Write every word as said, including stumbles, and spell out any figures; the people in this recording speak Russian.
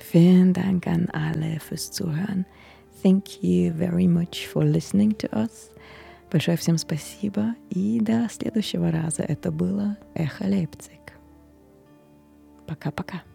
Vielen Dank an alle fürs Zuhören. Thank you very much for listening to us. Большое всем спасибо. И до следующего раза. Это было Эхо Лейпциг. Пока-пока.